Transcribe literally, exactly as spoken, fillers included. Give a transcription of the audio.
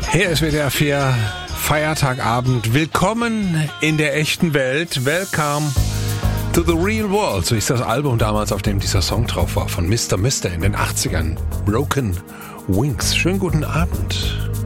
Hier ist W D R vier, Feiertagabend. Willkommen in der echten Welt. Welcome to the real world. So ist das Album damals, auf dem dieser Song drauf war, von Mister Mister in den achtzigern. Broken Wings. Schönen guten Abend.